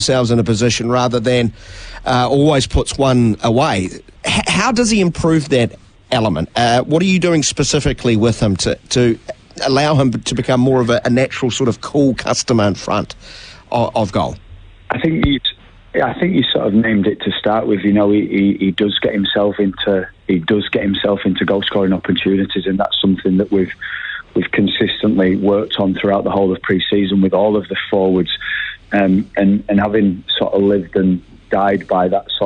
themselves in a position rather than always puts one away. How does he improve that element? What are you doing specifically with him to allow him to become more of a natural sort of cool customer in front of goal? I think you sort of named it to start with. You know, he does get himself into goal scoring opportunities, and that's something that we've consistently worked on throughout the whole of pre-season with all of the forwards, and having sort of lived and died by that sort